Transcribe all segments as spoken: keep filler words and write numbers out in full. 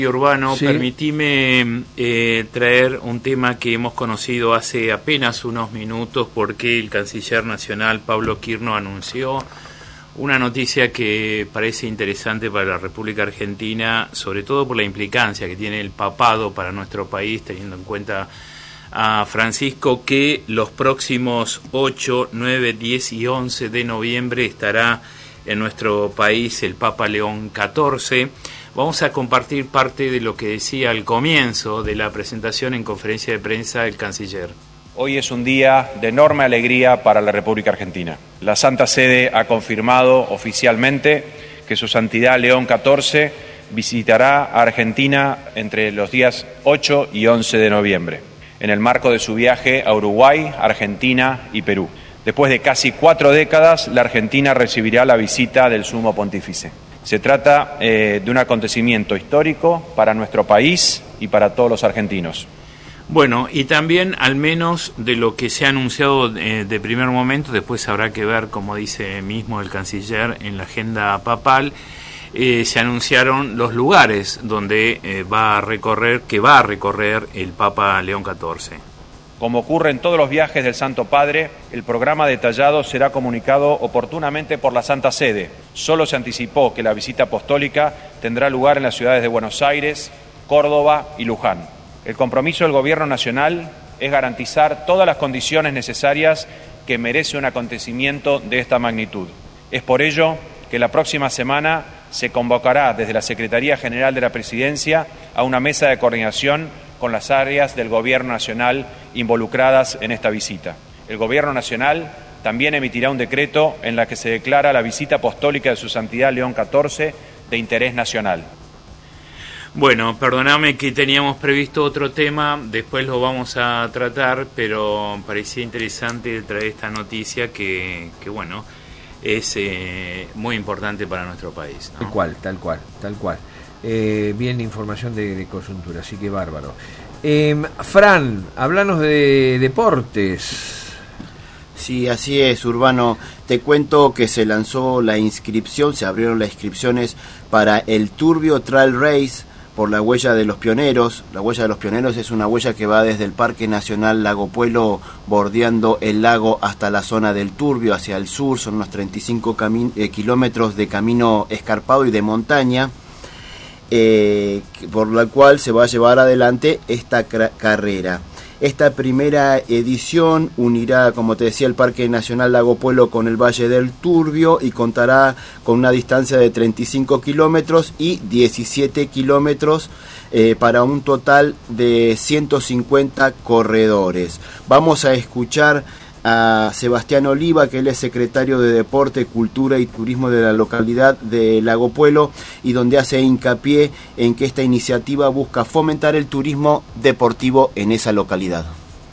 Urbano, sí. Permitime eh, traer un tema que hemos conocido hace apenas unos minutos, porque el canciller nacional Pablo Quirno anunció una noticia que parece interesante para la República Argentina, sobre todo por la implicancia que tiene el papado para nuestro país, teniendo en cuenta a Francisco, que los próximos ocho, nueve, diez y once de noviembre estará en nuestro país el Papa León catorce. Vamos a compartir parte de lo que decía al comienzo de la presentación en conferencia de prensa el canciller. Hoy es un día de enorme alegría para la República Argentina. La Santa Sede ha confirmado oficialmente que su Santidad León catorce visitará a Argentina entre los días ocho y once de noviembre, en el marco de su viaje a Uruguay, Argentina y Perú. Después de casi cuatro décadas, la Argentina recibirá la visita del Sumo Pontífice. Se trata eh, de un acontecimiento histórico para nuestro país y para todos los argentinos. Bueno, y también, al menos de lo que se ha anunciado eh, de primer momento, después habrá que ver, como dice mismo el canciller, en la agenda papal, eh, se anunciaron los lugares donde eh, va a recorrer, que va a recorrer el Papa León catorce. Como ocurre en todos los viajes del Santo Padre, el programa detallado será comunicado oportunamente por la Santa Sede. Solo se anticipó que la visita apostólica tendrá lugar en las ciudades de Buenos Aires, Córdoba y Luján. El compromiso del Gobierno Nacional es garantizar todas las condiciones necesarias que merece un acontecimiento de esta magnitud. Es por ello que la próxima semana se convocará desde la Secretaría General de la Presidencia a una mesa de coordinación con las áreas del Gobierno Nacional involucradas en esta visita. El Gobierno Nacional también emitirá un decreto en la que se declara la visita apostólica de su Santidad León catorce de interés nacional. Bueno, perdóname que teníamos previsto otro tema, después lo vamos a tratar, pero parecía interesante traer esta noticia que, que bueno, es eh, muy importante para nuestro país, ¿no? Tal cual, tal cual, tal cual. Eh, bien, información de, de coyuntura, así que bárbaro. Eh, Fran, háblanos de deportes. Sí, así es, Urbano. Te cuento que se lanzó la inscripción, se abrieron las inscripciones para el Turbio Trail Race por la Huella de los Pioneros. La Huella de los Pioneros es una huella que va desde el Parque Nacional Lago Puelo, bordeando el lago, hasta la zona del Turbio, hacia el sur. Son unos treinta y cinco cami- eh, kilómetros de camino escarpado y de montaña. Eh, por la cual se va a llevar adelante esta cra- carrera. Esta primera edición unirá, como te decía, el Parque Nacional Lago Puelo con el Valle del Turbio y contará con una distancia de treinta y cinco kilómetros y diecisiete kilómetros eh, para un total de ciento cincuenta corredores. Vamos a escuchar a Sebastián Oliva, que él es secretario de Deporte, Cultura y Turismo de la localidad de Lago Puelo, y donde hace hincapié en que esta iniciativa busca fomentar el turismo deportivo en esa localidad.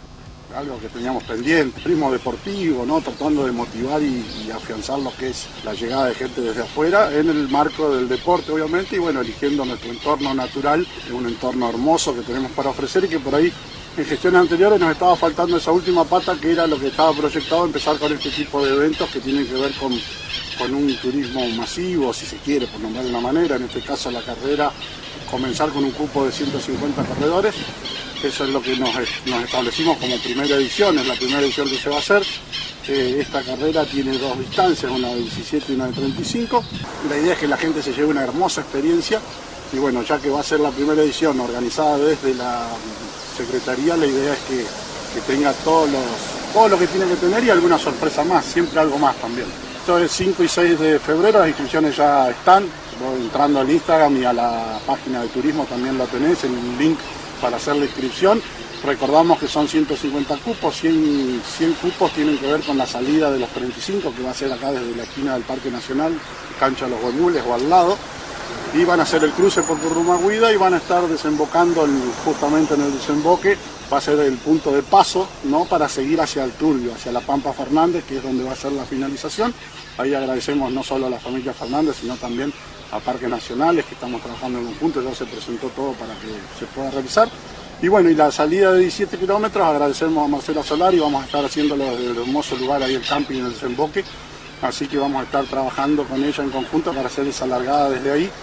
Algo que teníamos pendiente, turismo deportivo, ¿no? Tratando de motivar y, y afianzar lo que es la llegada de gente desde afuera, en el marco del deporte obviamente, y bueno, eligiendo nuestro entorno natural, un entorno hermoso que tenemos para ofrecer y que por ahí en gestiones anteriores nos estaba faltando esa última pata, que era lo que estaba proyectado, empezar con este tipo de eventos que tienen que ver con, con un turismo masivo, si se quiere, por nombrar de una manera. En este caso la carrera, comenzar con un cupo de ciento cincuenta corredores. Eso es lo que nos, nos establecimos como primera edición, es la primera edición que se va a hacer. Eh, esta carrera tiene dos distancias, una de diecisiete y una de treinta y cinco. La idea es que la gente se lleve una hermosa experiencia y bueno, ya que va a ser la primera edición organizada desde la Secretaría, la idea es que, que tenga todos los, todo lo que tiene que tener y alguna sorpresa más, siempre algo más también. Esto es cinco y seis de febrero, las inscripciones ya están, entrando al Instagram y a la página de turismo también lo tenés, en un link para hacer la inscripción. Recordamos que son ciento cincuenta cupos, cien, cien cupos tienen que ver con la salida de los treinta y cinco, que va a ser acá desde la esquina del Parque Nacional, cancha de los Huemules o al lado. Y van a hacer el cruce por Purrumaguida y van a estar desembocando el, justamente en el desemboque, va a ser el punto de paso, ¿no? Para seguir hacia el Turbio, hacia la Pampa Fernández, que es donde va a ser la finalización. Ahí agradecemos no solo a la familia Fernández, sino también a Parques Nacionales, que estamos trabajando en conjunto, ya se presentó todo para que se pueda realizar. Y bueno, y la salida de diecisiete kilómetros, agradecemos a Marcela Solari, vamos a estar haciéndolo desde el hermoso lugar ahí, el camping en el desemboque, así que vamos a estar trabajando con ella en conjunto para hacer esa largada desde ahí,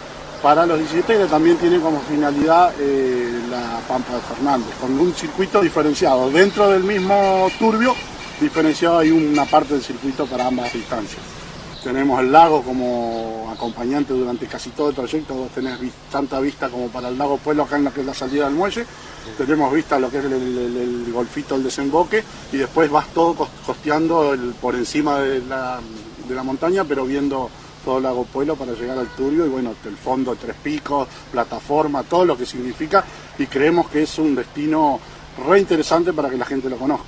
para los diecisiete, que también tiene como finalidad eh, la Pampa de Fernández, con un circuito diferenciado. Dentro del mismo turbio, diferenciado hay una parte del circuito para ambas distancias. Tenemos el lago como acompañante durante casi todo el trayecto. Vos tenés vis- tanta vista como para el lago Pueblo, acá en lo que es la salida del muelle. Tenemos vista lo que es el, el, el, el golfito, el desemboque, y después vas todo costeando el, por encima de la, de la montaña, pero viendo todo el lago Pueblo para llegar al turbio, y bueno, el fondo de Tres Picos, plataforma, todo lo que significa, y creemos que es un destino re interesante para que la gente lo conozca.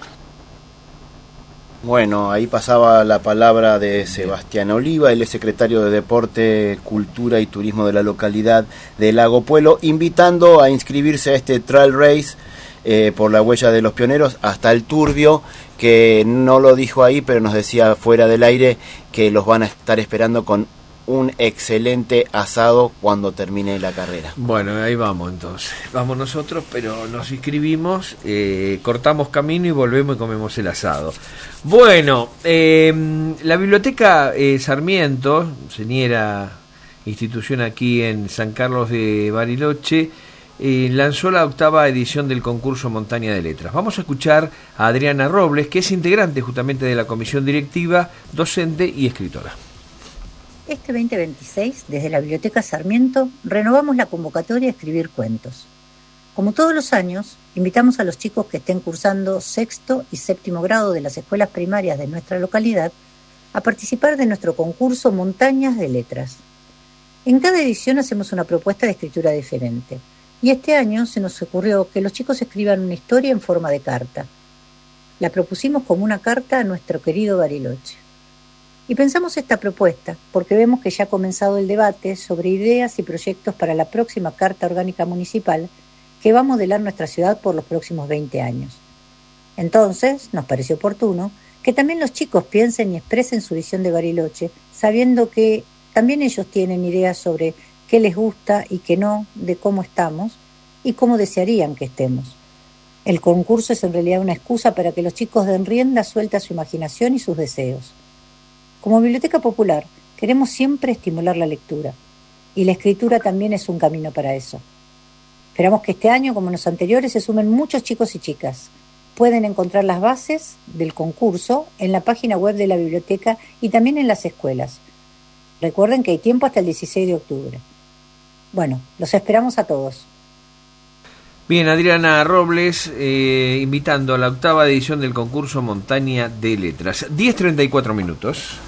Bueno, ahí pasaba la palabra de Sebastián Oliva, él es secretario de Deporte, Cultura y Turismo de la localidad de Lago Pueblo, invitando a inscribirse a este Trail Race eh, por la huella de los pioneros hasta el turbio, que no lo dijo ahí, pero nos decía fuera del aire que los van a estar esperando con un excelente asado cuando termine la carrera. Bueno, ahí vamos entonces. Vamos nosotros, pero nos inscribimos, eh, cortamos camino y volvemos y comemos el asado. Bueno, eh, la Biblioteca eh, Sarmiento, señera institución aquí en San Carlos de Bariloche, eh, lanzó la octava edición del concurso Montaña de Letras. Vamos a escuchar a Adriana Robles, que es integrante justamente de la comisión directiva, docente y escritora. Este veinte veintiséis, desde la Biblioteca Sarmiento, renovamos la convocatoria a escribir cuentos. Como todos los años, invitamos a los chicos que estén cursando sexto y séptimo grado de las escuelas primarias de nuestra localidad a participar de nuestro concurso Montañas de Letras. En cada edición hacemos una propuesta de escritura diferente, y este año se nos ocurrió que los chicos escriban una historia en forma de carta. La propusimos como una carta a nuestro querido Bariloche. Y pensamos esta propuesta porque vemos que ya ha comenzado el debate sobre ideas y proyectos para la próxima Carta Orgánica Municipal que va a modelar nuestra ciudad por los próximos veinte años. Entonces, nos pareció oportuno que también los chicos piensen y expresen su visión de Bariloche, sabiendo que también ellos tienen ideas sobre qué les gusta y qué no, de cómo estamos y cómo desearían que estemos. El concurso es en realidad una excusa para que los chicos den rienda suelta a su imaginación y sus deseos. Como Biblioteca Popular, queremos siempre estimular la lectura, y la escritura también es un camino para eso. Esperamos que este año, como en los anteriores, se sumen muchos chicos y chicas. Pueden encontrar las bases del concurso en la página web de la biblioteca y también en las escuelas. Recuerden que hay tiempo hasta el dieciséis de octubre. Bueno, los esperamos a todos. Bien, Adriana Robles, eh, invitando a la octava edición del concurso Montaña de Letras. diez treinta y cuatro minutos.